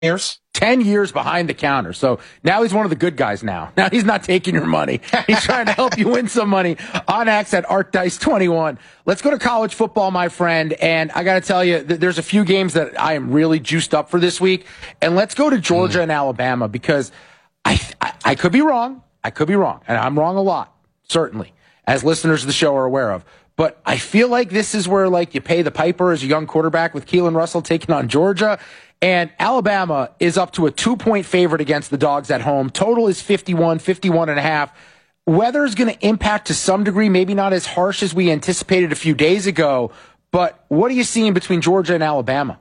years. 10 years behind the counter. So now he's one of the good guys now. Now he's not taking your money. He's trying to help you win some money on X at ArtDice21. Let's go to college football, my friend. And I got to tell you, there's a few games that I am really juiced up for this week. And let's go to Georgia and Alabama because I could be wrong. I could be wrong. And I'm wrong a lot, certainly, as listeners of the show are aware of. But I feel like this is where, like, you pay the piper as a young quarterback with Keelan Russell taking on Georgia. And Alabama is up to a 2-point favorite against the Dogs at home. Total is 51.5. Weather is going to impact to some degree, maybe not as harsh as we anticipated a few days ago. But what are you seeing between Georgia and Alabama?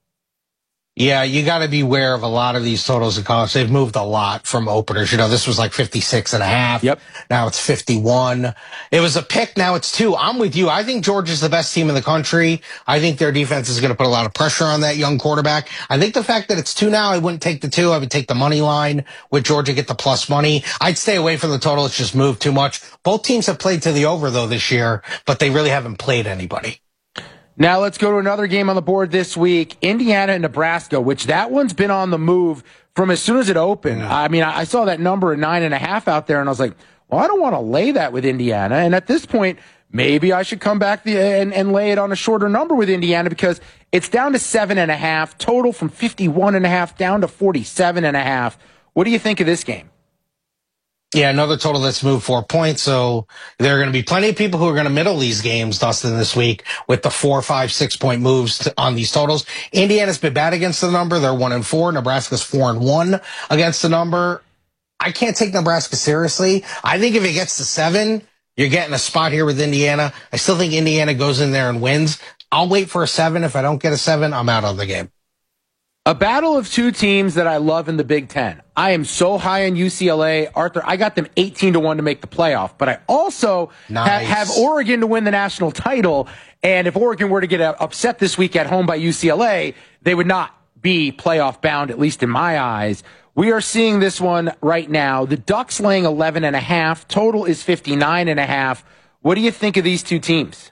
Yeah, you got to be aware of a lot of these totals in college. They've moved a lot from openers. You know, this was like 56.5. Yep. Now it's 51. It was a pick. Now it's 2. I'm with you. I think Georgia's the best team in the country. I think their defense is going to put a lot of pressure on that young quarterback. I think the fact that it's 2 now, I wouldn't take the 2. I would take the money line with Georgia, get the plus money. I'd stay away from the total. It's just moved too much. Both teams have played to the over, though, this year, but they really haven't played anybody. Now let's go to another game on the board this week, Indiana and Nebraska, which that one's been on the move from as soon as it opened. Yeah. I mean, I saw that number at 9.5 out there, and I was like, well, I don't want to lay that with Indiana. And at this point, maybe I should come back and lay it on a shorter number with Indiana because it's down to 7.5, total from 51.5 down to 47.5. What do you think of this game? Yeah, another total that's moved 4 points. So there are going to be plenty of people who are going to middle these games, Dustin, this week with the 4, 5, 6 point moves on these totals. Indiana's been bad against the number. They're 1-4. Nebraska's 4-1 against the number. I can't take Nebraska seriously. I think if it gets to 7, you're getting a spot here with Indiana. I still think Indiana goes in there and wins. I'll wait for a 7. If I don't get a 7, I'm out of the game. A battle of two teams that I love in the Big Ten. I am so high on UCLA. Arthur, I got them 18-1 to make the playoff, but I also have Oregon to win the national title. And if Oregon were to get upset this week at home by UCLA, they would not be playoff bound, at least in my eyes. We are seeing this one right now. The Ducks laying 11.5. Total is 59.5. What do you think of these two teams?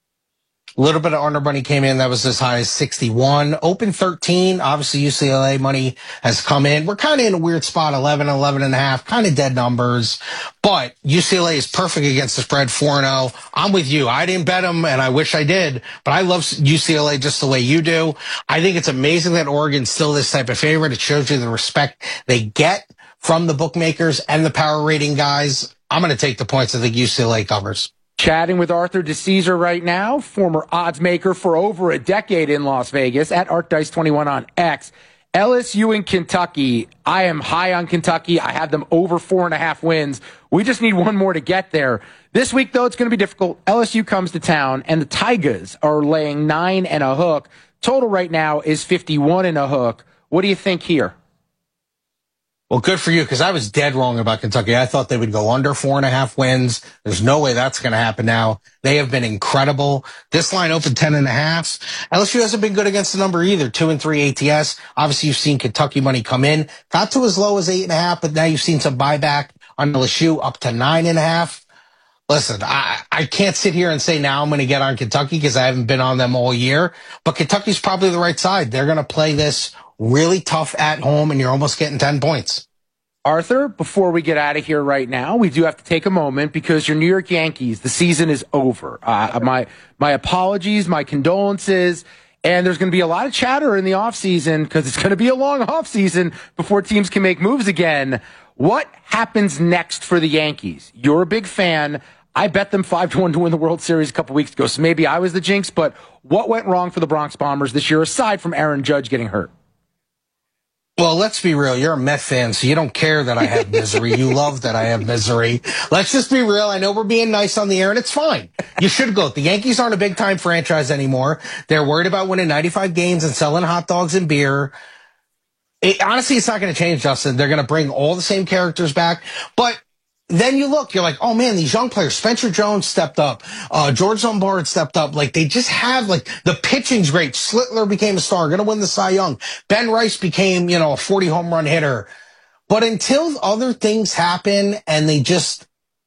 A little bit of under money came in. That was as high as 61. Open 13. Obviously, UCLA money has come in. We're kind of in a weird spot, 11, 11.5, kind of dead numbers. But UCLA is perfect against the spread, 4-0. I'm with you. I didn't bet them, and I wish I did. But I love UCLA just the way you do. I think it's amazing that Oregon's still this type of favorite. It shows you the respect they get from the bookmakers and the power rating guys. I'm going to take the points. I think UCLA covers. Chatting with Arthur DeCesar right now, former odds maker for over a decade in Las Vegas at ArtDice21 on X. LSU and Kentucky. I am high on Kentucky. I have them over 4.5 wins. We just need one more to get there. This week, though, it's going to be difficult. LSU comes to town, and the Tigers are laying 9 and a hook. Total right now is 51 and a hook. What do you think here? Well, good for you, because I was dead wrong about Kentucky. I thought they would go under 4.5 wins. There's no way that's going to happen now. They have been incredible. This line opened 10.5. LSU hasn't been good against the number either. 2-3 ATS. Obviously, you've seen Kentucky money come in. Got to as low as 8.5, but now you've seen some buyback on LSU up to 9.5. Listen, I can't sit here and say now I'm going to get on Kentucky because I haven't been on them all year. But Kentucky's probably the right side. They're going to play this really tough at home, and you're almost getting 10 points. Arthur, before we get out of here right now, we do have to take a moment because your New York Yankees, the season is over. My apologies, my condolences, and there's going to be a lot of chatter in the offseason because it's going to be a long offseason before teams can make moves again. What happens next for the Yankees? You're a big fan. I bet them 5-1 to win the World Series a couple weeks ago, so maybe I was the jinx, but what went wrong for the Bronx Bombers this year aside from Aaron Judge getting hurt? Well, let's be real. You're a Met fan, so you don't care that I have misery. You love that I have misery. Let's just be real. I know we're being nice on the air, and it's fine. You should go. The Yankees aren't a big-time franchise anymore. They're worried about winning 95 games and selling hot dogs and beer. Honestly, it's not going to change, Justin. They're going to bring all the same characters back. But then you look, you're like, oh man, these young players, Spencer Jones stepped up, George Lombard stepped up. Like, they just have, like, the pitching's great. Slittler became a star, gonna win the Cy Young. Ben Rice became, a 40 home run hitter. But until other things happen and they just,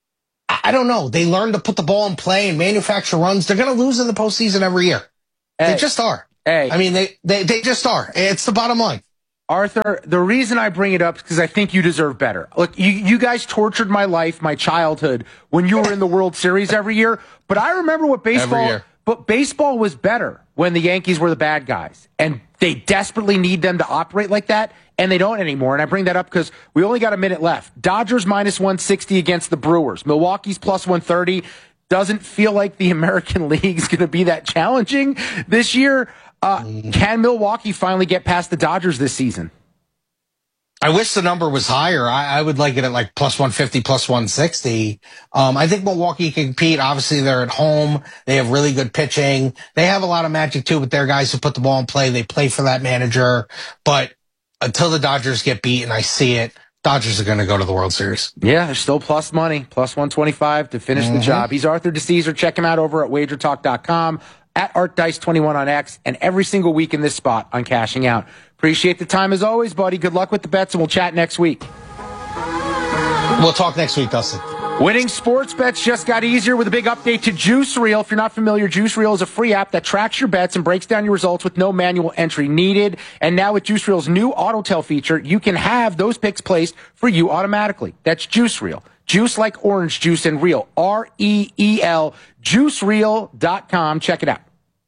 I don't know, they learn to put the ball in play and manufacture runs, they're gonna lose in the postseason every year. They just are. I mean, they just are. It's the bottom line. Arthur, the reason I bring it up is because I think you deserve better. Look, you guys tortured my life, my childhood, when you were in the World Series every year. But I remember what baseball was better when the Yankees were the bad guys. And they desperately need them to operate like that, and they don't anymore. And I bring that up because we only got a minute left. Dodgers minus 160 against the Brewers. Milwaukee's plus 130. Doesn't feel like the American League is going to be that challenging this year. Can Milwaukee finally get past the Dodgers this season? I wish the number was higher. I would like it at like plus 150, plus 160. I think Milwaukee can compete. Obviously, they're at home. They have really good pitching. They have a lot of magic, too, with their guys who put the ball in play. They play for that manager. But until the Dodgers get beat, and I see it, Dodgers are going to go to the World Series. Yeah, they're still plus money, plus 125 to finish the job. He's Arthur DeCesar. Check him out over at wagertalk.com, at ArtDice21 on X, and every single week in this spot on Cashing Out. Appreciate the time as always, buddy. Good luck with the bets, and we'll chat next week. We'll talk next week, Dustin. Winning sports bets just got easier with a big update to Juice Reel. If you're not familiar, Juice Reel is a free app that tracks your bets and breaks down your results with no manual entry needed. And now with Juice Reel's new auto tell feature, you can have those picks placed for you automatically. That's Juice Reel. Juice like orange juice and real. REEL. JuiceReel.com. Check it out.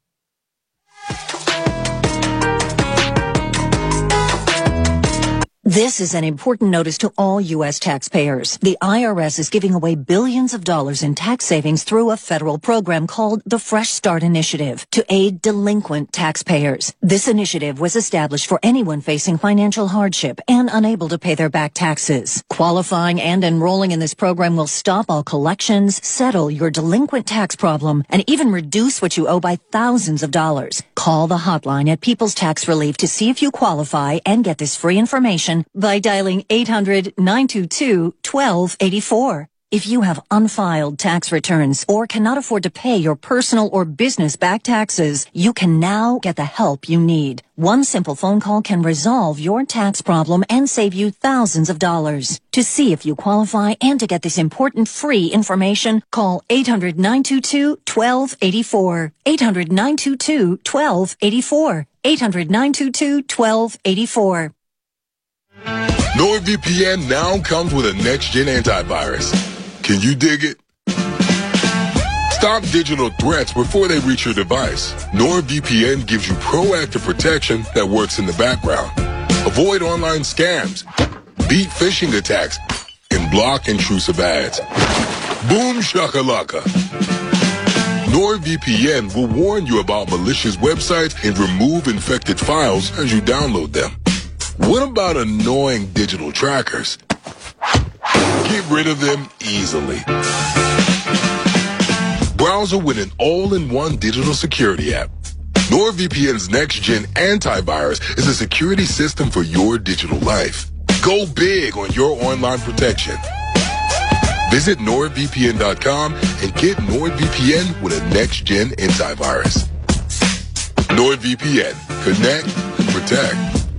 This is an important notice to all U.S. taxpayers. The IRS is giving away billions of dollars in tax savings through a federal program called the Fresh Start Initiative to aid delinquent taxpayers. This initiative was established for anyone facing financial hardship and unable to pay their back taxes. Qualifying and enrolling in this program will stop all collections, settle your delinquent tax problem, and even reduce what you owe by thousands of dollars. Call the hotline at People's Tax Relief to see if you qualify and get this free information by dialing 800-922-1284. If you have unfiled tax returns or cannot afford to pay your personal or business back taxes, you can now get the help you need. One simple phone call can resolve your tax problem and save you thousands of dollars. To see if you qualify and to get this important free information, call 800-922-1284. 800-922-1284. 800-922-1284. NordVPN now comes with a next-gen antivirus. Can you dig it? Stop digital threats before they reach your device. NordVPN gives you proactive protection that works in the background. Avoid online scams, beat phishing attacks, and block intrusive ads. Boom shakalaka. NordVPN will warn you about malicious websites and remove infected files as you download them. What about annoying digital trackers? Get rid of them easily. Browser with an all-in-one digital security app. NordVPN's next-gen antivirus is a security system for your digital life. Go big on your online protection. Visit NordVPN.com and get NordVPN with a next-gen antivirus. NordVPN. Connect and protect.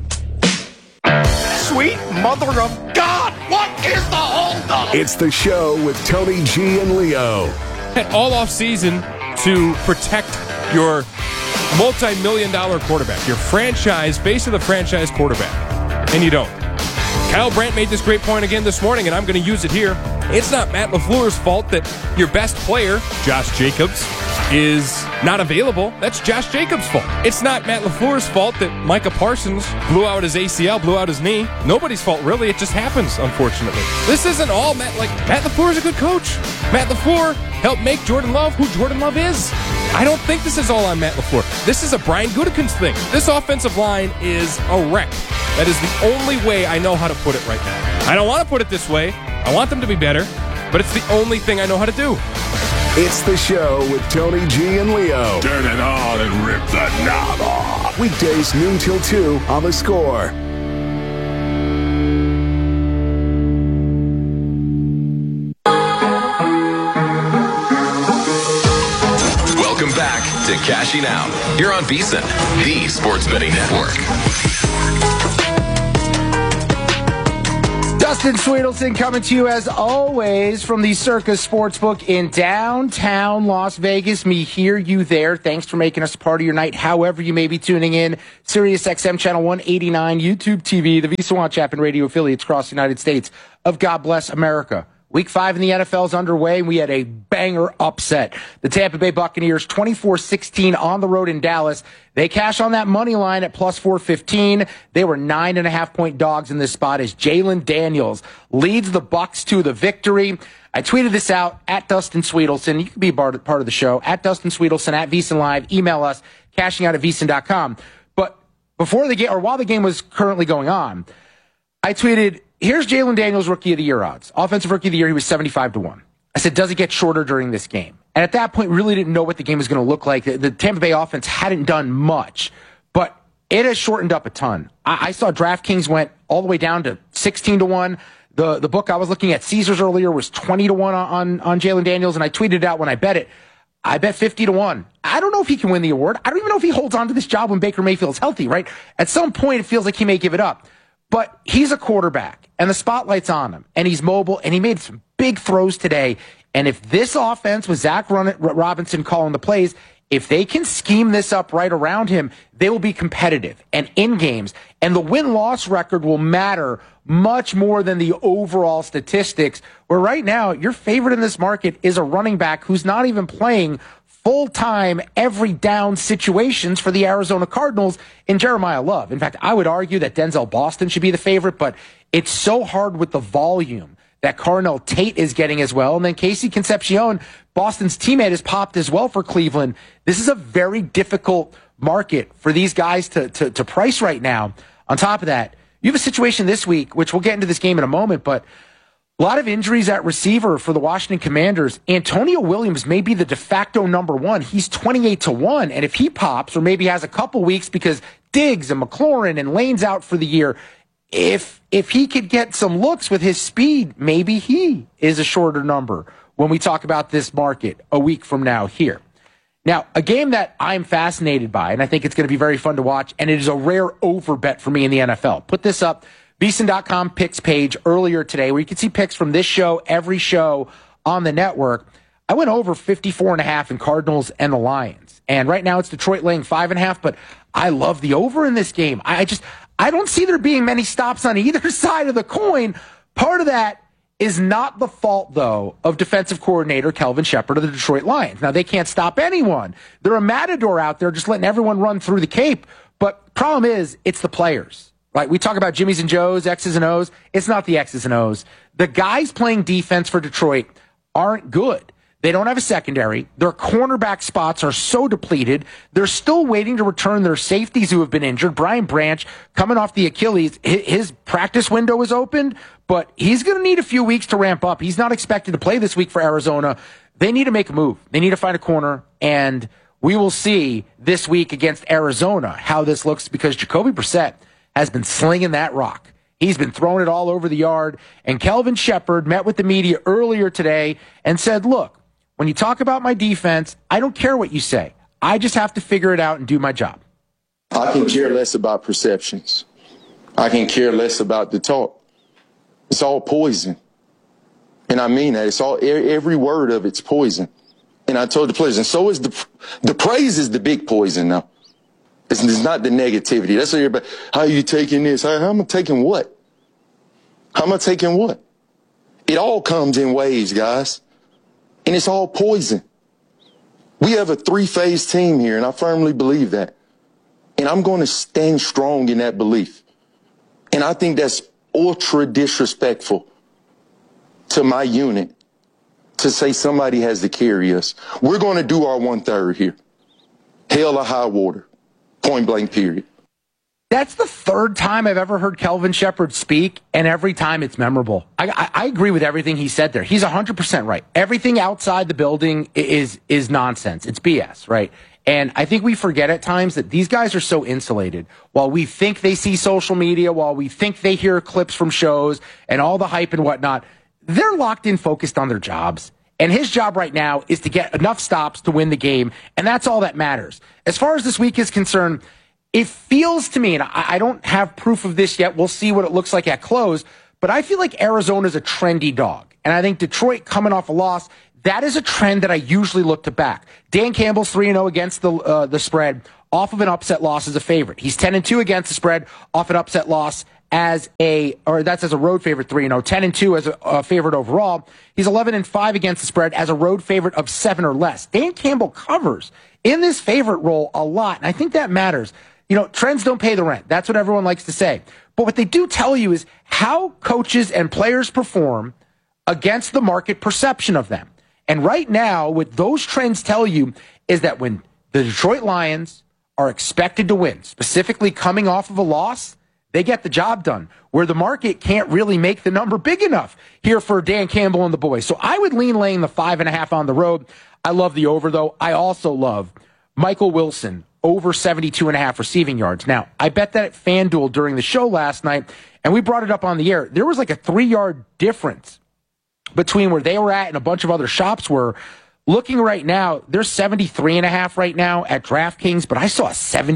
Sweet mother of God! What is the holdup? It's the show with Tony G and Leo. All off season to protect your multi-million-dollar quarterback, your franchise, face of the franchise quarterback, and you don't. Kyle Brandt made this great point again this morning, and I'm going to use it here. It's not Matt LaFleur's fault that your best player, Josh Jacobs, is not available. That's Josh Jacobs' fault. It's not Matt LaFleur's fault that Micah Parsons blew out his ACL, blew out his knee. Nobody's fault, really. It just happens, unfortunately. This isn't all Matt LaFleur is a good coach. Matt LaFleur helped make Jordan Love who Jordan Love is. I don't think this is all on Matt LaFleur. This is a Brian Gutekunst thing. This offensive line is a wreck. That is the only way I know how to put it right now. I don't want to put it this way. I want them to be better, but it's the only thing I know how to do. It's the show with Tony G and Leo. Turn it on and rip the knob off. Weekdays noon till 2 on The Score. Welcome back to Cashing Out. You're on VSiN, the sports betting network. Dustin Dustin Sweetelson coming to you as always from the Circus Sportsbook in downtown Las Vegas. Me hear you there. Thanks for making us a part of your night. However you may be tuning in, Sirius XM channel 189, YouTube TV, the Visa Watch app and radio affiliates across the United States of God Bless America. Week 5 in the NFL is underway, and we had a banger upset. The Tampa Bay Buccaneers 24-16 on the road in Dallas. They cash on that money line at plus 415. They were 9.5-point dogs in this spot as Jalen Daniels leads the Bucs to the victory. I tweeted this out at Dustin Sweetelson. You can be part of the show at Dustin Sweetelson at VSiN Live. Email us cashingout@vsin.com. But before the game, or while the game was currently going on, I tweeted, here's Jalen Daniels' Rookie of the Year odds. Offensive Rookie of the Year, he was 75-1. I said, does it get shorter during this game? And at that point, really didn't know what the game was going to look like. The Tampa Bay offense hadn't done much, but it has shortened up a ton. I saw DraftKings went all the way down to 16-1. The book I was looking at, Caesars earlier, was 20-1 on Jalen Daniels, and I tweeted it out when I bet it. I bet 50-1. I don't know if he can win the award. I don't even know if he holds on to this job when Baker Mayfield's healthy, right? At some point, it feels like he may give it up. But he's a quarterback, and the spotlight's on him, and he's mobile, and he made some big throws today. And if this offense with Zach Robinson calling the plays, if they can scheme this up right around him, they will be competitive and in games. And the win-loss record will matter much more than the overall statistics, where right now your favorite in this market is a running back who's not even playing full-time, every down situations for the Arizona Cardinals in Jeremiah Love. In fact, I would argue that Denzel Boston should be the favorite, but it's so hard with the volume that Carnell Tate is getting as well. And then Casey Concepcion, Boston's teammate, has popped as well for Cleveland. This is a very difficult market for these guys to price right now. On top of that, you have a situation this week, which we'll get into this game in a moment, but a lot of injuries at receiver for the Washington Commanders. Antonio Williams may be the de facto number one. He's 28-1. And if he pops, or maybe has a couple weeks because Diggs and McLaurin and Lane's out for the year, if he could get some looks with his speed, maybe he is a shorter number when we talk about this market a week from now here. Now, a game that I'm fascinated by, and I think it's going to be very fun to watch, and it is a rare over bet for me in the NFL. Put this up. VSiN.com picks page earlier today where you can see picks from this show, every show on the network. I went over 54.5 in Cardinals and the Lions. And right now it's Detroit laying 5.5, but I love the over in this game. I don't see there being many stops on either side of the coin. Part of that is not the fault, though, of defensive coordinator Kelvin Shepard of the Detroit Lions. Now, they can't stop anyone. They're a matador out there just letting everyone run through the Cape. But problem is, it's the players. Like, we talk about Jimmys and Joes, X's and O's. It's not the X's and O's. The guys playing defense for Detroit aren't good. They don't have a secondary. Their cornerback spots are so depleted. They're still waiting to return their safeties who have been injured. Brian Branch, coming off the Achilles, his practice window is opened, but he's going to need a few weeks to ramp up. He's not expected to play this week for Arizona. They need to make a move. They need to find a corner, and we will see this week against Arizona how this looks, because Jacoby Brissett has been slinging that rock. He's been throwing it all over the yard. And Kelvin Shepard met with the media earlier today and said, look, when you talk about my defense, I don't care what you say. I just have to figure it out and do my job. I can care less about perceptions. I can care less about the talk. It's all poison. And I mean that. It's all, every word of it's poison. And I told the players, and so is the praise is the big poison now. It's not the negativity. That's what everybody, how are you taking this? How am I taking what? How am I taking what? It all comes in waves, guys. And it's all poison. We have a three-phase team here, and I firmly believe that. And I'm going to stand strong in that belief. And I think that's ultra disrespectful to my unit to say somebody has to carry us. We're going to do our 1/3 here. Hell or high water. Point blank, period. That's the third time I've ever heard Kelvin Shepard speak, and every time it's memorable. I agree with everything he said there. He's 100% right. Everything outside the building is nonsense. It's BS, right? And I think we forget at times that these guys are so insulated. While we think they see social media, while we think they hear clips from shows and all the hype and whatnot, they're locked in, focused on their jobs. And his job right now is to get enough stops to win the game, and that's all that matters. As far as this week is concerned, it feels to me, and I don't have proof of this yet, we'll see what it looks like at close, but I feel like Arizona's a trendy dog. And I think Detroit coming off a loss, that is a trend that I usually look to back. Dan Campbell's 3-0 against the spread off of an upset loss as a favorite. He's 10-2 against the spread off an upset loss that's as a road favorite 3-0, 10-2 as a favorite overall. He's 11-5 against the spread as a road favorite of 7 or less. Dan Campbell covers in this favorite role a lot, and I think that matters. Trends don't pay the rent. That's what everyone likes to say. But what they do tell you is how coaches and players perform against the market perception of them. And right now, what those trends tell you is that when the Detroit Lions are expected to win, specifically coming off of a loss, they get the job done, where the market can't really make the number big enough here for Dan Campbell and the boys. So I would lean laying the 5.5 on the road. I love the over, though. I also love Michael Wilson over 72.5 receiving yards. Now, I bet that at FanDuel during the show last night, and we brought it up on the air, there was like a 3-yard difference between where they were at and a bunch of other shops were. Looking right now, there's 73.5 right now at DraftKings, but I saw a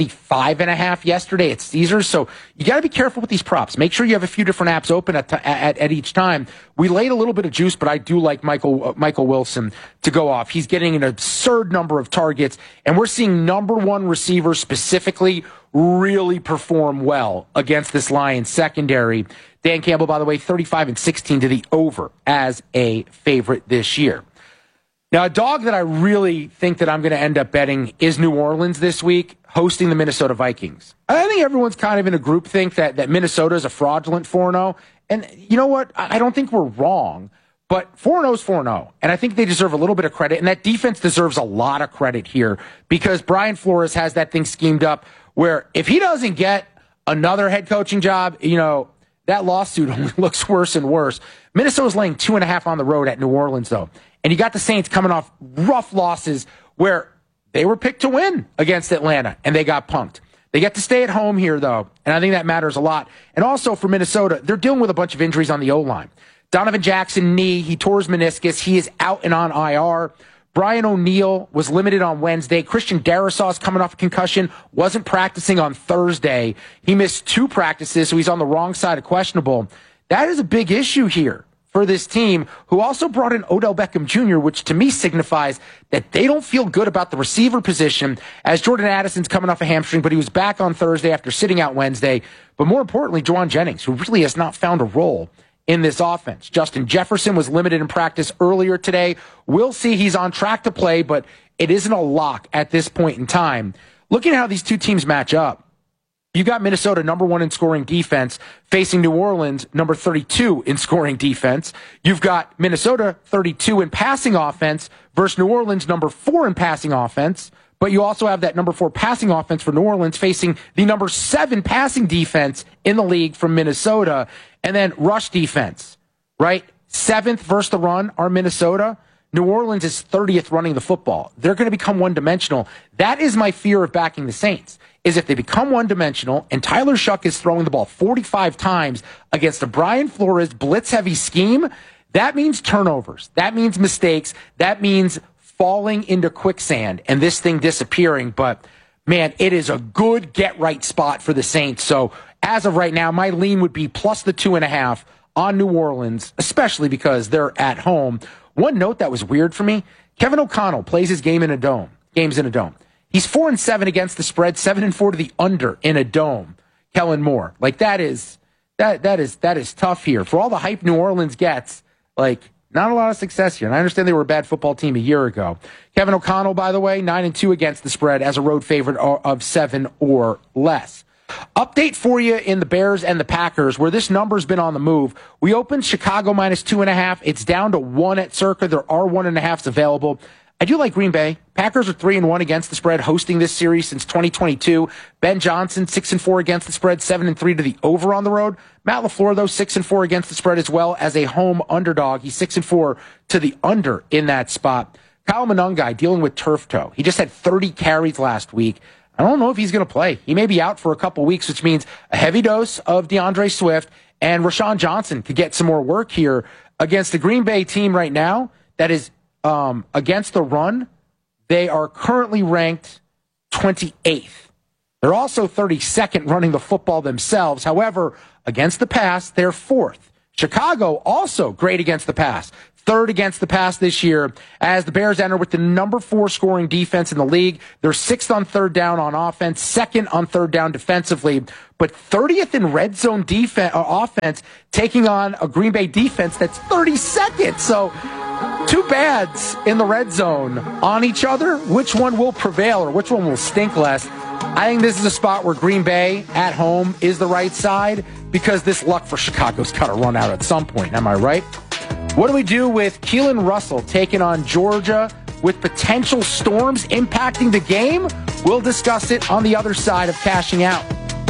75.5 yesterday at Caesars. So you got to be careful with these props. Make sure you have a few different apps open at each time. We laid a little bit of juice, but I do like Michael Wilson to go off. He's getting an absurd number of targets, and we're seeing number one receivers specifically really perform well against this Lions secondary. Dan Campbell, by the way, 35-16 to the over as a favorite this year. Now, a dog that I really think that I'm going to end up betting is New Orleans this week, hosting the Minnesota Vikings. I think everyone's kind of in a group think that Minnesota is a fraudulent 4-0. And you know what? I don't think we're wrong, but 4-0 is 4-0. And I think they deserve a little bit of credit. And that defense deserves a lot of credit here because Brian Flores has that thing schemed up where if he doesn't get another head coaching job, that lawsuit only looks worse and worse. Minnesota's laying 2.5 on the road at New Orleans, though. And you got the Saints coming off rough losses where they were picked to win against Atlanta, and they got punked. They get to stay at home here, though, and I think that matters a lot. And also for Minnesota, they're dealing with a bunch of injuries on the O-line. Donovan Jackson, knee, he tore his meniscus. He is out and on IR. Brian O'Neill was limited on Wednesday. Christian Darrisaw is coming off a concussion, wasn't practicing on Thursday. He missed 2 practices, so he's on the wrong side of questionable. That is a big issue here for this team, who also brought in Odell Beckham Jr., which to me signifies that they don't feel good about the receiver position, as Jordan Addison's coming off a hamstring, but he was back on Thursday after sitting out Wednesday. But more importantly, Juwan Jennings, who really has not found a role in this offense. Justin Jefferson was limited in practice earlier today. We'll see. He's on track to play, but it isn't a lock at this point in time. Looking at how these two teams match up, you got Minnesota number 1 in scoring defense facing New Orleans number 32 in scoring defense. You've got Minnesota 32 in passing offense versus New Orleans number 4 in passing offense. But you also have that number 4 passing offense for New Orleans facing the number 7 passing defense in the league from Minnesota. And then rush defense, right? 7th versus the run are Minnesota. New Orleans is 30th running the football. They're going to become one-dimensional. That is my fear of backing the Saints, is if they become one-dimensional and Tyler Shuck is throwing the ball 45 times against a Brian Flores blitz-heavy scheme, that means turnovers. That means mistakes. That means falling into quicksand and this thing disappearing. But, man, it is a good get-right spot for the Saints. So, as of right now, my lean would be plus the 2.5 on New Orleans, especially because they're at home. One note that was weird for me, Kevin O'Connell plays his games in a dome. He's 4-7 against the spread, 7-4 to the under in a dome. Kellen Moore. Like that is tough here. For all the hype New Orleans gets, like not a lot of success here. And I understand they were a bad football team a year ago. Kevin O'Connell, by the way, 9-2 against the spread as a road favorite of 7 or less. Update for you in the Bears and the Packers, where this number's been on the move. We opened Chicago minus 2.5. It's down to 1 at Circa. There are 1.5s available. I do like Green Bay. Packers are 3-1 against the spread, hosting this series since 2022. Ben Johnson, 6-4 against the spread, 7-3 to the over on the road. Matt LaFleur, though, 6-4 against the spread as well as a home underdog. He's 6-4 to the under in that spot. Kyle Monangai dealing with turf toe. He just had 30 carries last week. I don't know if he's going to play. He may be out for a couple weeks, which means a heavy dose of DeAndre Swift, and Rashawn Johnson could get some more work here against the Green Bay team right now that is against the run. They are currently ranked 28th. They're also 32nd running the football themselves. However, against the pass, they're 4th. Chicago also great against the pass. Third against the pass this year as the Bears enter with the number 4 scoring defense in the league. They're 6th on third down on offense, 2nd on third down defensively, but 30th in red zone offense, taking on a Green Bay defense that's 32nd. So 2 bads in the red zone on each other. Which one will prevail or which one will stink less? I think this is a spot where Green Bay at home is the right side because this luck for Chicago's got to run out at some point. Am I right? What do we do with Keelan Russell taking on Georgia with potential storms impacting the game? We'll discuss it on the other side of Cashing Out.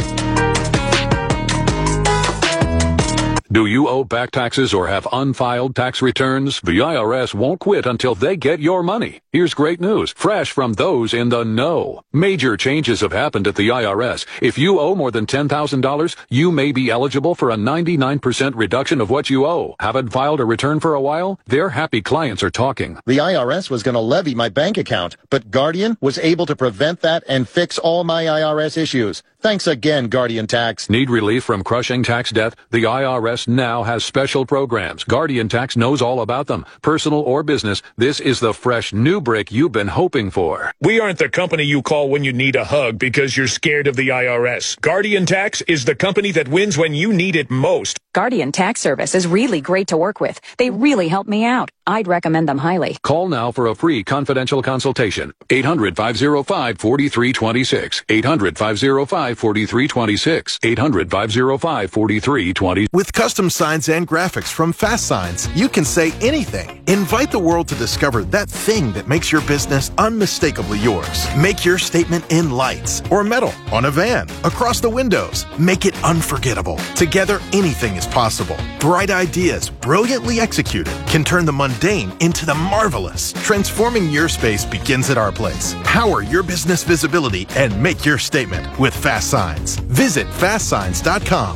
Do you owe back taxes or have unfiled tax returns? The IRS won't quit until they get your money. Here's great news, fresh from those in the know. Major changes have happened at the IRS. If you owe more than $10,000, you may be eligible for a 99% reduction of what you owe. Haven't filed a return for a while? Their happy clients are talking. The IRS was going to levy my bank account, but Guardian was able to prevent that and fix all my IRS issues. Thanks again, Guardian Tax. Need relief from crushing tax debt? The IRS now has special programs. Guardian Tax knows all about them. Personal or business, this is the fresh new break you've been hoping for. We aren't the company you call when you need a hug because you're scared of the IRS. Guardian Tax is the company that wins when you need it most. Guardian Tax Service is really great to work with. They really help me out. I'd recommend them highly. Call now for a free confidential consultation. 800-505-4326. 800-505-4326. 800-505-4326. With custom signs and graphics from Fast Signs, you can say anything. Invite the world to discover that thing that makes your business unmistakably yours. Make your statement in lights or metal, on a van, across the windows. Make it unforgettable. Together, anything is possible. Bright ideas, brilliantly executed, can turn the mundane into the marvelous. Transforming your space begins at our place. Power your business visibility and make your statement with Fast Signs. Visit fastsigns.com.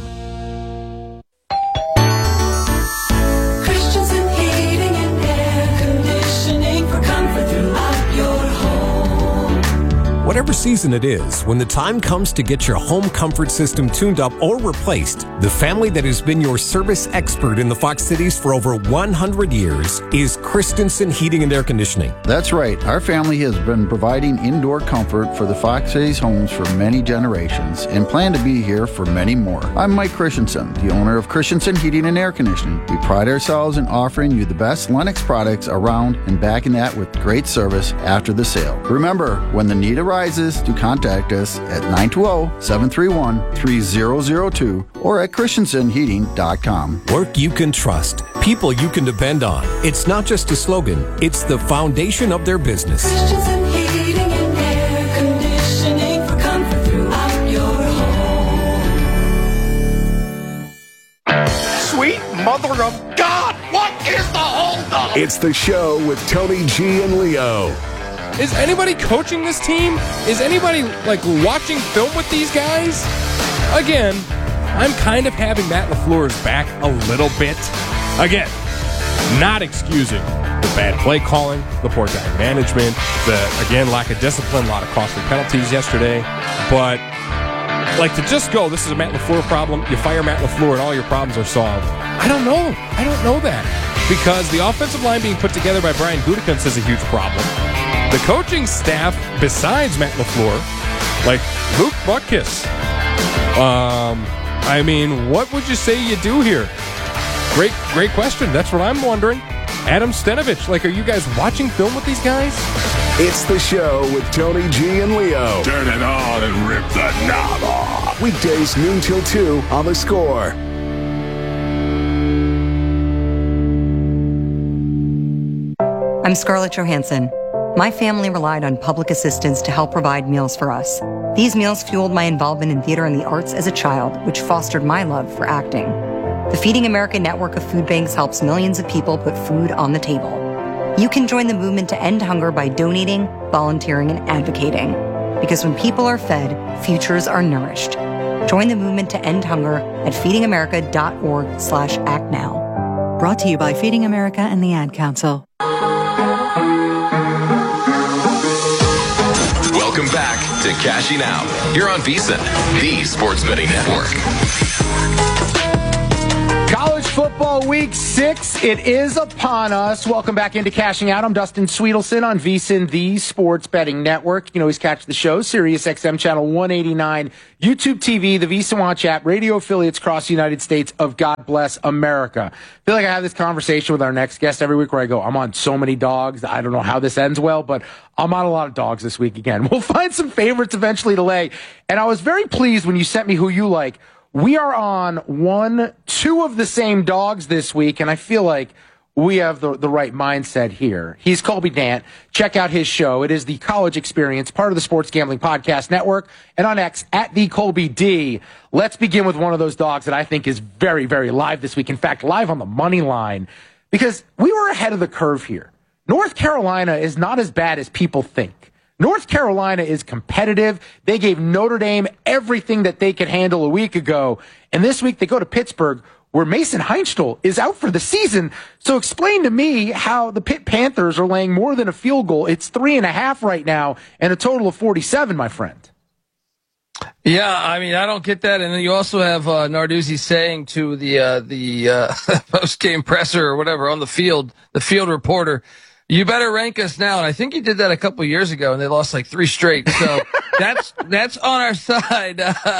Christensen Heating and Air Conditioning for comfort throughout your home. Whatever season it is, when the time comes to get your home comfort system tuned up or replaced, the family that has been your service expert in the Fox Cities for over 100 years is Christensen Heating and Air Conditioning. That's right. Our family has been providing indoor comfort for the Fox Cities homes for many generations and plan to be here for many more. I'm Mike Christensen, the owner of Christensen Heating and Air Conditioning. We pride ourselves in offering you the best Lennox products around and backing that with great service after the sale. Remember, when the need arises, to contact us at 920-731-3002 or at christensenheating.com. Work you can trust. People you can depend on. It's not just a slogan. It's the foundation of their business. Christensen Heating and Air Conditioning for comfort throughout your home. Sweet mother of God, what is the holdup? It's the show with Tony G and Leo. Is anybody coaching this team? Is anybody, watching film with these guys? Again, I'm kind of having Matt LaFleur's back a little bit. Again, not excusing the bad play calling, the poor time management, the, again, lack of discipline, a lot of costly penalties yesterday. But, to just go, this is a Matt LaFleur problem, you fire Matt LaFleur and all your problems are solved. I don't know. I don't know that. Because the offensive line being put together by Brian Gutekunst is a huge problem. The coaching staff, besides Matt LaFleur, Luke Butkus, what would you say you do here? Great question. That's what I'm wondering. Adam Stenavich, are you guys watching film with these guys? It's the show with Tony G and Leo. Turn it on and rip the knob off. Weekdays noon till 2 on The Score. I'm Scarlett Johansson. My family relied on public assistance to help provide meals for us. These meals fueled my involvement in theater and the arts as a child, which fostered my love for acting. The Feeding America network of food banks helps millions of people put food on the table. You can join the movement to end hunger by donating, volunteering, and advocating. Because when people are fed, futures are nourished. Join the movement to end hunger at feedingamerica.org/actnow. Brought to you by Feeding America and the Ad Council. Welcome back to Cashing Out. You're on VSiN, the Sports Betting Network. College football week 6, it is upon us. Welcome back into Cashing Out. I'm Dustin Sweetelson on VSiN, the Sports Betting Network. You can always catch the show, Sirius XM Channel 189, YouTube TV, the VSiN Watch app, radio affiliates across the United States of God Bless America. I feel like I have this conversation with our next guest every week where I go, I'm on so many dogs. I don't know how this ends well, but I'm on a lot of dogs this week again. We'll find some favorites eventually to lay. And I was very pleased when you sent me who you like. We are on 2 of the same dogs this week, and I feel like we have the right mindset here. He's Colby Dant. Check out his show. It is the College Experience, part of the Sports Gambling Podcast Network, and on X, at the Colby D. Let's begin with one of those dogs that I think is very, very live this week. In fact, live on the money line, because we were ahead of the curve here. North Carolina is not as bad as people think. North Carolina is competitive. They gave Notre Dame everything that they could handle a week ago. And this week they go to Pittsburgh, where Mason Heinstl is out for the season. So explain to me how the Pitt Panthers are laying more than a field goal. It's 3.5 right now and a total of 47, my friend. Yeah, I mean, I don't get that. And then you also have Narduzzi saying to the post-game presser or whatever on the field reporter, you better rank us now. And I think he did that a couple of years ago, and they lost like 3 straight. So that's on our side.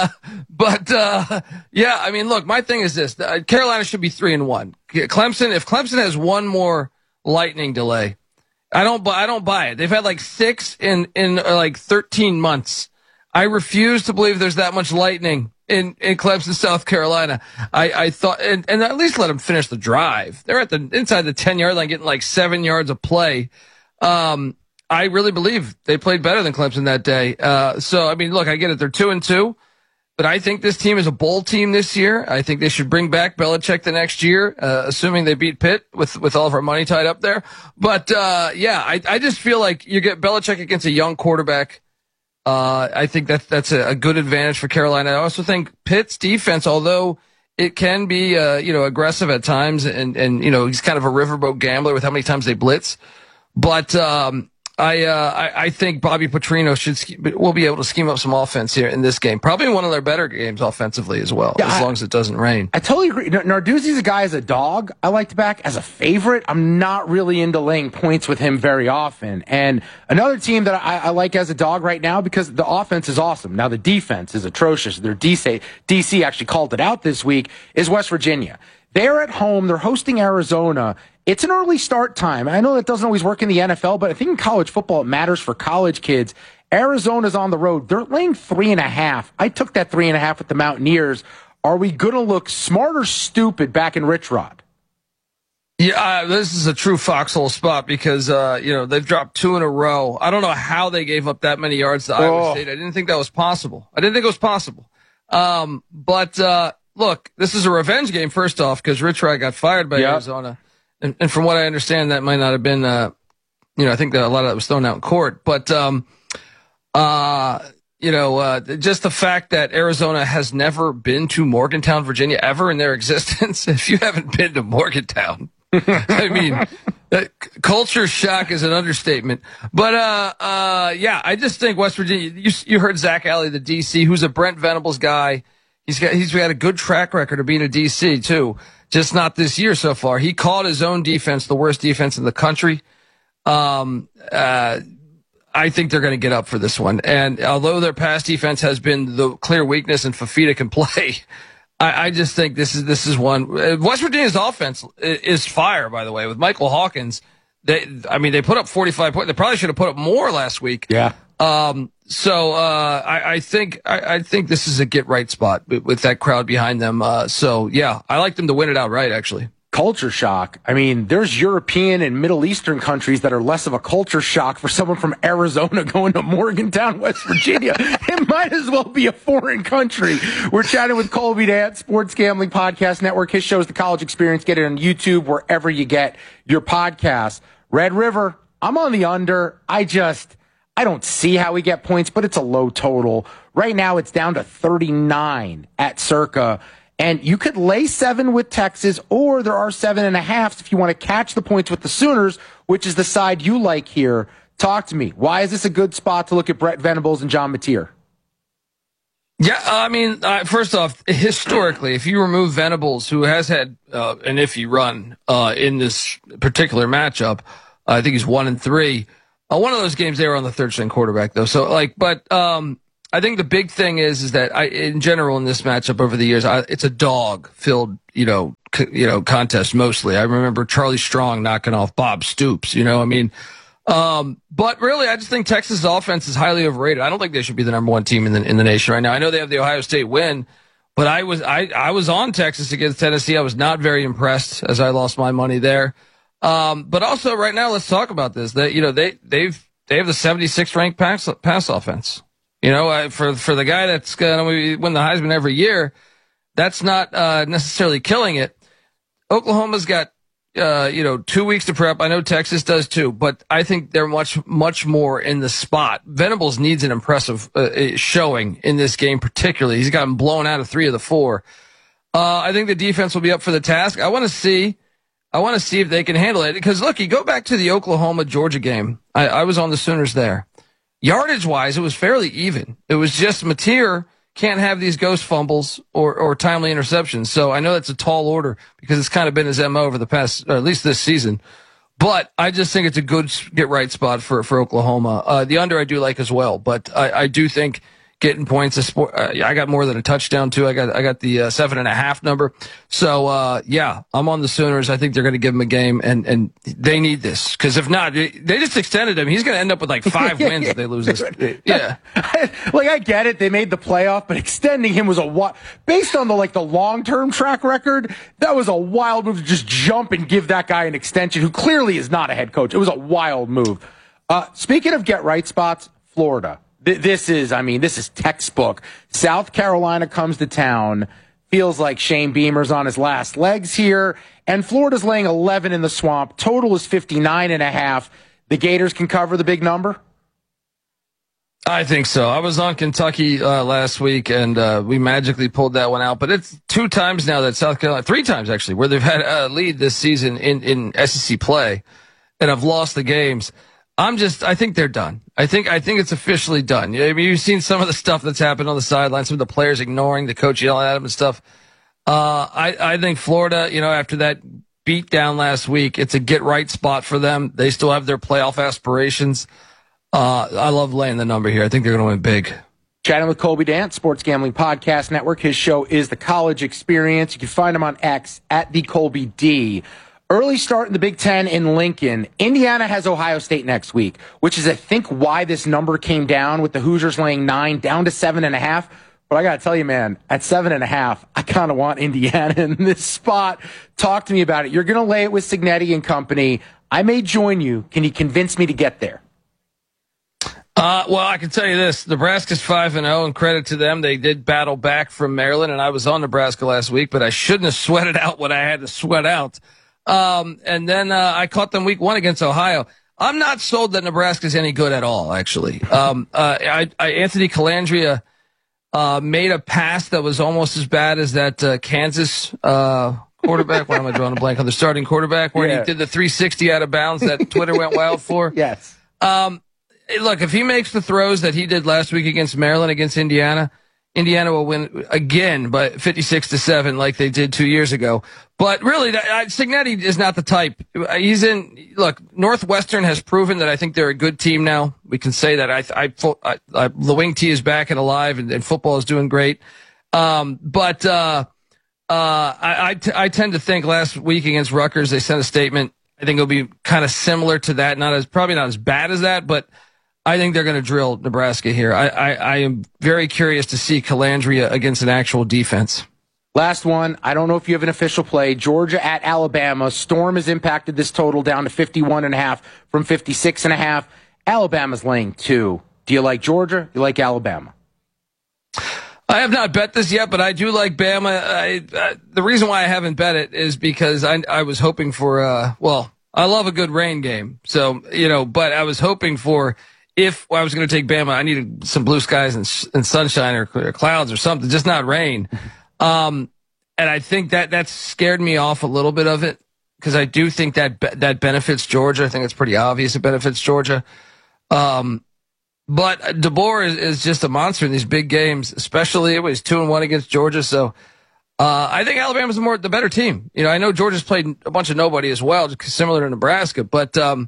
Yeah, I mean, look, my thing is this. Carolina should be 3-1. Clemson, if Clemson has one more lightning delay, I don't buy it. They've had like 6 in like 13 months. I refuse to believe there's that much lightning in Clemson, South Carolina. I thought, and at least let them finish the drive. They're at inside the 10-yard line, getting like 7 yards of play. I really believe they played better than Clemson that day. So, I mean, look, I get it. They're 2-2, but I think this team is a bowl team this year. I think they should bring back Belichick the next year, assuming they beat Pitt with all of our money tied up there. But, yeah, I just feel like you get Belichick against a young quarterback. I think that's a good advantage for Carolina. I also think Pitt's defense, although it can be, aggressive at times and, he's kind of a riverboat gambler with how many times they blitz. But, I think Bobby Petrino will be able to scheme up some offense here in this game. Probably one of their better games offensively as well, as long as it doesn't rain. I totally agree. Narduzzi's a guy as a dog I like to back. As a favorite, I'm not really into laying points with him very often. And another team that I like as a dog right now, because the offense is awesome. Now the defense is atrocious. Their DC actually called it out this week, is West Virginia. They're at home. They're hosting Arizona. It's an early start time. I know that doesn't always work in the NFL, but I think in college football it matters for college kids. Arizona's on the road. They're laying 3.5. I took that 3.5 with the Mountaineers. Are we going to look smart or stupid back in Rich Rod? Yeah, this is a true foxhole spot because, they've dropped 2 in a row. I don't know how they gave up that many yards to Iowa State. I didn't think that was possible. Look, this is a revenge game, first off, because Rich Rod got fired by Arizona. And from what I understand, that might not have been, I think that a lot of that was thrown out in court. But, just the fact that Arizona has never been to Morgantown, Virginia, ever in their existence. If you haven't been to Morgantown, I mean, culture shock is an understatement. But, I just think West Virginia, you heard Zach Alley, the DC, who's a Brent Venables guy. He's got a good track record of being a DC too, just not this year so far. He called his own defense the worst defense in the country. I think they're going to get up for this one. And although their pass defense has been the clear weakness and Fafita can play, I just think this is one. West Virginia's offense is fire, by the way, with Michael Hawkins. They put up 45 points. They probably should have put up more last week. Yeah. I think this is a get right spot with that crowd behind them. I like them to win it outright, actually. Culture shock. I mean, there's European and Middle Eastern countries that are less of a culture shock for someone from Arizona going to Morgantown, West Virginia. It might as well be a foreign country. We're chatting with Colby Dant, Sports Gambling Podcast Network. His show is The College Experience. Get it on YouTube, wherever you get your podcasts. Red River, I'm on the under. I don't see how we get points, but it's a low total. Right now, it's down to 39 at Circa. And you could lay 7 with Texas, or there are 7.5 if you want to catch the points with the Sooners, which is the side you like here. Talk to me. Why is this a good spot to look at Brett Venables and John Mateer? Yeah, I mean, first off, historically, if you remove Venables, who has had an iffy run in this particular matchup, I think he's 1-3. One of those games they were on the third string quarterback though. So I think the big thing is that in general in this matchup over the years, it's a dog filled, contest mostly. I remember Charlie Strong knocking off Bob Stoops. But really, I just think Texas' offense is highly overrated. I don't think they should be the number one team in the nation right now. I know they have the Ohio State win, but I was on Texas against Tennessee. I was not very impressed as I lost my money there. But also right now, let's talk about this. They have the 76th ranked pass offense. For the guy that's going to win the Heisman every year, that's not necessarily killing it. Oklahoma's got 2 weeks to prep. I know Texas does too, but I think they're much more in the spot. Venables needs an impressive showing in this game, particularly. He's gotten blown out of 3 of the 4. I think the defense will be up for the task. I want to see if they can handle it. Because look, you go back to the Oklahoma-Georgia game. I was on the Sooners there. Yardage-wise, it was fairly even. It was just Mateer can't have these ghost fumbles or timely interceptions. So I know that's a tall order because it's kind of been his MO over the past, or at least this season. But I just think it's a good get-right spot for Oklahoma. The under I do like as well, but I do think getting points. I got more than a touchdown too. I got the 7.5 number. So I'm on the Sooners. I think they're going to give them a game, and they need this because if not, they just extended him. He's going to end up with like 5 wins if they lose this. Yeah, I get it. They made the playoff, but extending him was based on the long-term track record. That was a wild move to just jump and give that guy an extension who clearly is not a head coach. It was a wild move. Speaking of get right spots, Florida. This is textbook. South Carolina comes to town. Feels like Shane Beamer's on his last legs here. And Florida's laying 11 in the Swamp. Total is 59.5. The Gators can cover the big number? I think so. I was on Kentucky last week, and we magically pulled that one out. But it's 2 times now that South Carolina, 3 times actually, where they've had a lead this season in SEC play and have lost the games. I think they're done. I think it's officially done. I mean, you've seen some of the stuff that's happened on the sideline, some of the players ignoring the coach yelling at them and stuff. I think Florida, after that beat down last week, it's a get right spot for them. They still have their playoff aspirations. I love laying the number here. I think they're going to win big. Chatting with Colby Dant, Sports Gambling Podcast Network. His show is The College Experience. You can find him on X at the Colby D. Early start in the Big Ten in Lincoln. Indiana has Ohio State next week, which is, I think, why this number came down with the Hoosiers laying 9 down to 7.5. But I got to tell you, man, at 7.5, I kind of want Indiana in this spot. Talk to me about it. You're going to lay it with Cignetti and company. I may join you. Can you convince me to get there? Well, I can tell you this. Nebraska's 5-0, and credit to them. They did battle back from Maryland, and I was on Nebraska last week, but I shouldn't have sweated out what I had to sweat out. And then I caught them week 1 against Ohio. I'm not sold that Nebraska's any good at all, actually. Anthony Calandria made a pass that was almost as bad as that Kansas quarterback. Why am I drawing a blank on the starting quarterback where he did the 360 out of bounds that Twitter went wild for? Yes. Look, if he makes the throws that he did last week against Maryland, against Indiana will win again by 56-7 like they did 2 years ago. But really, Cignetti is not the type. Northwestern has proven that I think they're a good team now. We can say that. The wing tee is back and alive, and football is doing great. I tend to think last week against Rutgers, they sent a statement. I think it'll be kind of similar to that. Probably not as bad as that, but I think they're going to drill Nebraska here. I am very curious to see Calandria against an actual defense. Last one. I don't know if you have an official play. Georgia at Alabama. Storm has impacted this total down to 51.5 from 56.5. Alabama's laying 2. Do you like Georgia? Do you like Alabama? I have not bet this yet, but I do like Bama. The reason why I haven't bet it is because I was hoping for, I love a good rain game. So, but I was hoping for, if I was going to take Bama, I needed some blue skies and sunshine or clouds or something, just not rain. And I think that scared me off a little bit of it because I do think that benefits Georgia. I think it's pretty obvious it benefits Georgia. But DeBoer is just a monster in these big games, especially it was 2-1 against Georgia. So I think Alabama's the better team. You know, I know Georgia's played a bunch of nobody as well, similar to Nebraska. But the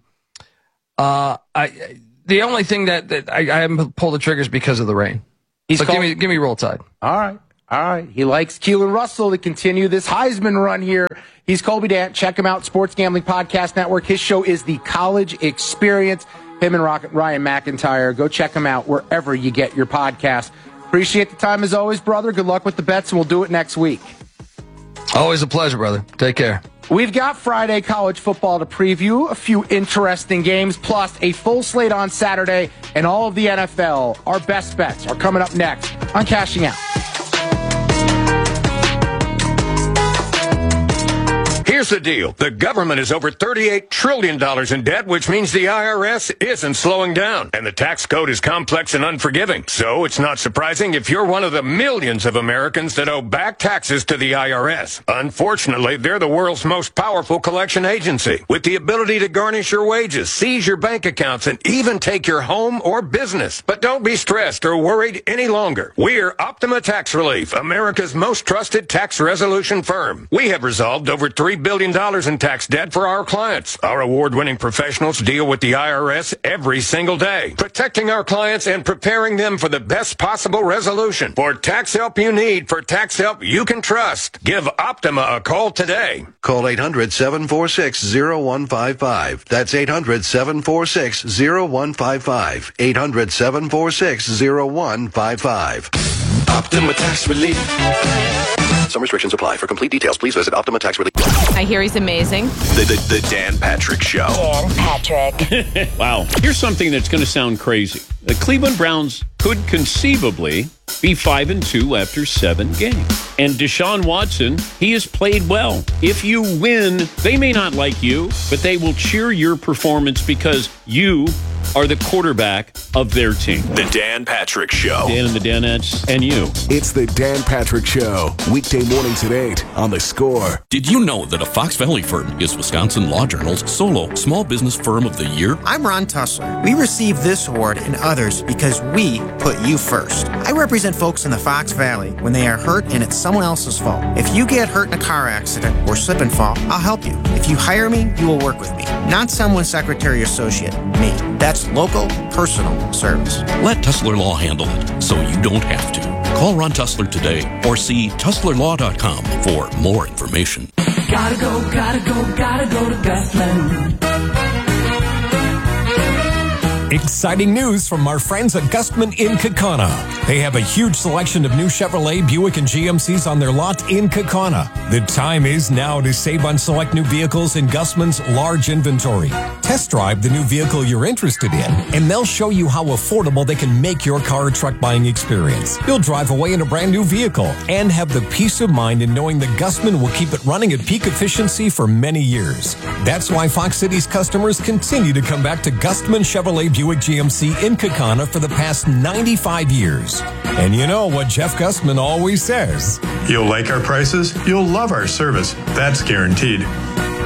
only thing that I haven't pulled the triggers because of the rain. Give me Roll Tide. All right. He likes Keelan Russell to continue this Heisman run here. He's Colby Dant. Check him out, Sports Gambling Podcast Network. His show is The College Experience. Him and Ryan McIntyre. Go check him out wherever you get your podcast. Appreciate the time as always, brother. Good luck with the bets, and we'll do it next week. Always a pleasure, brother. Take care. We've got Friday college football to preview, a few interesting games, plus a full slate on Saturday, and all of the NFL. Our best bets are coming up next on Cashing Out. Here's the deal. The government is over $38 trillion in debt, which means the IRS isn't slowing down. And the tax code is complex and unforgiving. So it's not surprising if you're one of the millions of Americans that owe back taxes to the IRS. Unfortunately, they're the world's most powerful collection agency, with the ability to garnish your wages, seize your bank accounts, and even take your home or business. But don't be stressed or worried any longer. We're Optima Tax Relief, America's most trusted tax resolution firm. We have resolved over $3 billion in tax debt for our clients. Our award-winning professionals deal with the IRS every single day, protecting our clients and preparing them for the best possible resolution. For tax help you need, for tax help you can trust, give Optima a call today. Call 800-746-0155. That's 800-746-0155. 800-746-0155. Optima Tax Relief. Some restrictions apply. For complete details, please visit Optima Tax Relief. I hear he's amazing. The Dan Patrick Show. Dan Patrick. Wow. Here's something that's going to sound crazy. The Cleveland Browns could conceivably be 5-2 after 7 games. And Deshaun Watson, he has played well. If you win, they may not like you, but they will cheer your performance because you are the quarterback of their team. The Dan Patrick Show. Dan and the Danettes and you. It's the Dan Patrick Show. Weekday mornings at 8 on The Score. Did you know that a Fox Valley firm is Wisconsin Law Journal's solo Small Business Firm of the Year? I'm Ron Tussler. We received this award and others because we put you first. I represent folks in the Fox Valley when they are hurt and it's someone else's fault. If you get hurt in a car accident or slip and fall, I'll help you. If you hire me, you will work with me. Not someone's secretary or associate. Me. That's local, personal service. Let Tussler Law handle it so you don't have to. Call Ron Tussler today or see TusslerLaw.com for more information. Gotta go to Gustman. Exciting news from our friends at Gustman in Kaukauna. They have a huge selection of new Chevrolet, Buick, and GMCs on their lot in Kaukauna. The time is now to save on select new vehicles in Gustman's large inventory. Test drive the new vehicle you're interested in, and they'll show you how affordable they can make your car or truck buying experience. You'll drive away in a brand new vehicle and have the peace of mind in knowing that Gustman will keep it running at peak efficiency for many years. That's why Fox Cities customers continue to come back to Gustman Chevrolet Buick GMC in Kaukauna for the past 95 years. And you know what Jeff Gustman always says. You'll like our prices, you'll love our service. That's guaranteed.